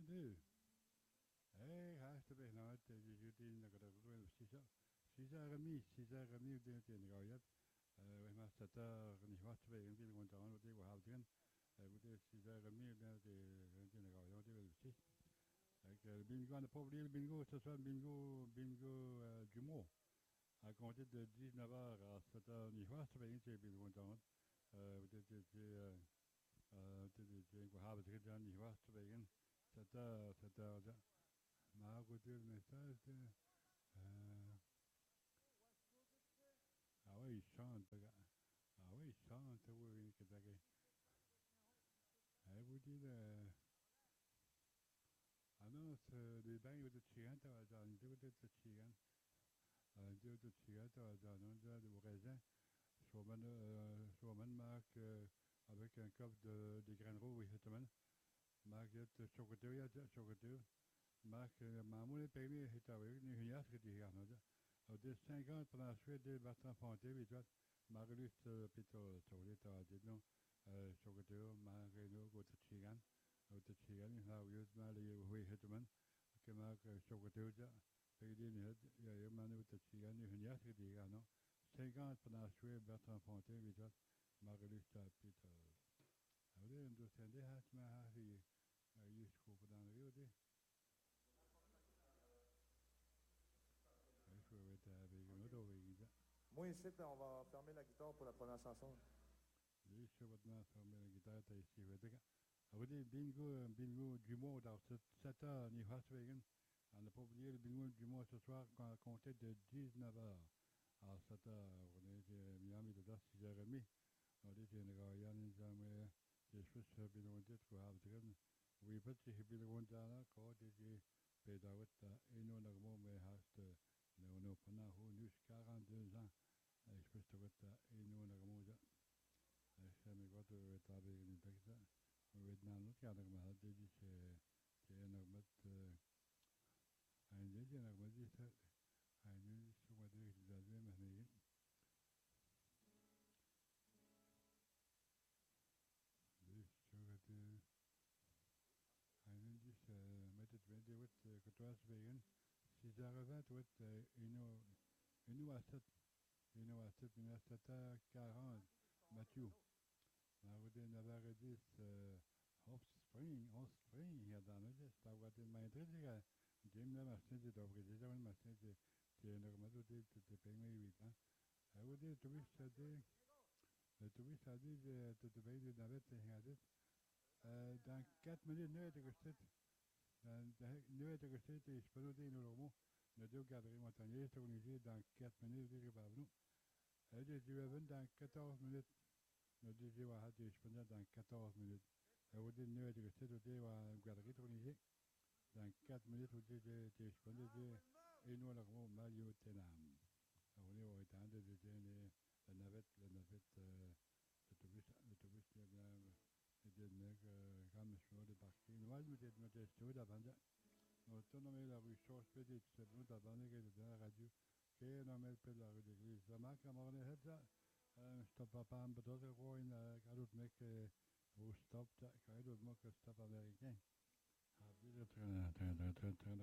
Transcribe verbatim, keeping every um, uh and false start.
Nu. Hé, hartstikke nou, het is jullie dat ik doe six six heures et demie, six heures et demie ou bien tiens regarde. Euh, ouais, mais sept heures ni wat twee en die gewoon dan wat ik wou doen. Euh, vous dites six heures et demie ou bien tiens regarde, on dit le six. Avec le bingo, on n'a pas oublié le bingo, ce soir bingo, bingo euh, du mot. À compter de dix-neuf heures à sept heures ni wat twee en bingo dan. Euh, vous dites euh euh, we hebben het gedaan, die was twee en sept heures, sept heures. Maar goed, le message de. Euh, ah oui, il chante. Ah oui, il chante, oui, oui, que ça. Eh, vous dites, euh, annonce des bains de Chigan, tu vas dans une deux de Chigan. Un deux de Chigan, tu vas dans un deux de raisin. Souvent, euh, souvent, Marc, euh, avec un cop de, de graines rouges, oui, cette semaine. Marc, il y a chocolat, il y a chocolat. Marc, معمول پیمی هتاوی نیهیاس که دیگه آنجا. او ده cinquante pendant suite de Bertrand Ponté بیشتر مارلیست پیتو تولی تا دیدن شوکتیو مارینو گوت چیگان او تچیگان این هاویوز مالی وی هتمن که مارک شوکتیو جا پیدی نیهد یا یه مانو تچیگان نیهیاس که دیگه آنو cinquante pendant suite Bertrand Ponté بیشتر مارلیست پیتو او ده اندوستنده هست ما هایی یه شکوه دان ریو ده il faut être avec un autre oui. Moi ici, on va fermer la guitare pour la première chanson. Oui, je vais maintenant fermer la guitare ici. Vous dites bingo, bingo du mois dans sept heures, ni Haswegen. On n'a pas oublié le bingo du mois ce soir quand on comptait de dix-neuf heures à sept heures. On est Miami de six heures trente. On dit que nous avons jamais des choses sur bingo dit qu'on a drin. Oui, peut-être que bingo dans quand des pédagogues et nous n'avons mais hast nous nous pendant nous quarante-deux ans. Ich wüsste, was da in einer Gemüse. Ich habe mich Gott über habe in den Text. Und wir dann nicht gerne gemacht, die ist die einer mit ein Leben nach was ist ein so was ist das wir machen. Das so hat ein ist mit der Wende wird getwas wegen. Sie sagen was wird in in was in was in sept quarante Mathieu. Nou, we zijn daar dus offspring, offspring hier dan, dus daar wordt in mijn drie Jim dan maar steeds het over gezegd, maar steeds die nog maar doet het te pengen weet hè. Hij wordt het toen wist dat de toen wist dat die tot de beide naar wet ging dit. Dan kat me niet nooit gezet. Dan nooit gezet is per de in Rome. Ne doe ik dat iemand aan je te organiseren dan kat me niet weer gebouwd. Hij dus we hebben dan quatorze minuten. Nous disions à des pendant dans quatorze minutes. Et vous dites nous de rester au dé à galerie organisée. Dans quatre minutes vous dites des pendant et nous la gros Mario Tenam. On est au temps de de la navette la navette l'autobus l'autobus qui bien et de nèg comme sur le parking. Moi je me dis me dis d'avant. Nous tournons la rue Chauche petite c'est nous d'avant de la radio. Che non me per la rue de l'église. La macchina morne het stop op aan bedoelde gewoon ga doet met hoe stopt ga je doet met stop Amerikaan. Heb je dat